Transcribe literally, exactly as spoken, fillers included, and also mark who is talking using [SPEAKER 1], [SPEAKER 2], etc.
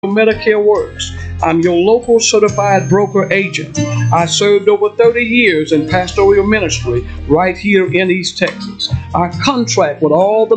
[SPEAKER 1] Medicare Works. I'm your local certified broker agent. I served over thirty years in pastoral ministry right here in East Texas. I contract with all the